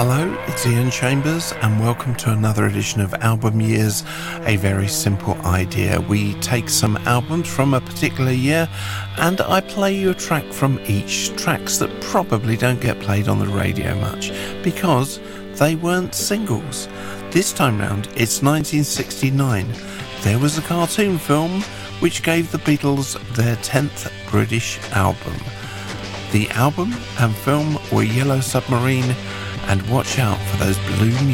Hello, it's Ian Chambers and welcome to another edition of Album Years, a very simple idea. We take some albums from a particular year and I play you a track from each, tracks that probably don't get played on the radio much because they weren't singles. This time round, it's 1969. There was a cartoon film which gave the Beatles their 10th British album. The album and film were Yellow Submarine and Watch Out for Those Blue